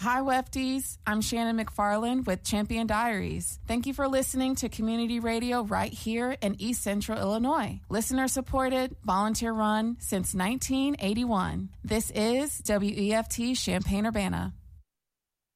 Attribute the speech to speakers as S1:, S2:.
S1: Hi, Wefties. I'm Shannon McFarland with Champion Diaries. Thank you for listening to community radio right here in East Central Illinois. Listener supported, volunteer run since 1981. This is WEFT Champaign-Urbana.